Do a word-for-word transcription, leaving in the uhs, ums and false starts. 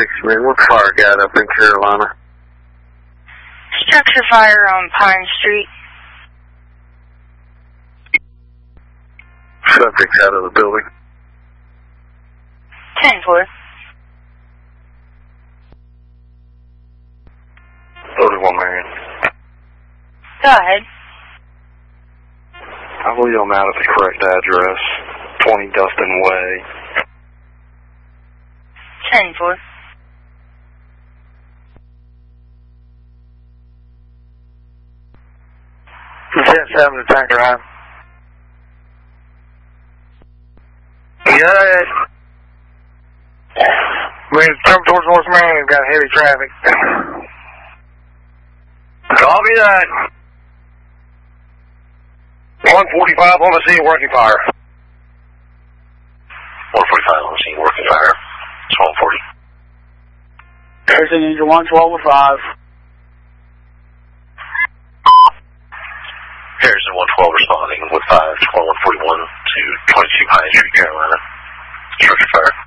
six, man. What fire got up in Carolina? Structure fire on Pine Street. Subjects out of the building. ten four. thirty-one, Marion. Go ahead. I believe I'm out at the correct address. twenty Dustin Way. ten four. ten seven to Tanker High. Yeah. We're coming towards North Marion. We've got heavy traffic. Copy that. one forty-five on the scene, working fire. one forty-five on the scene, working fire. It's one forty. Harrison Angel one twelve with five. Harrison one twelve responding with five, one forty-one to twenty-two Pine Street, Carolina. Structure fire.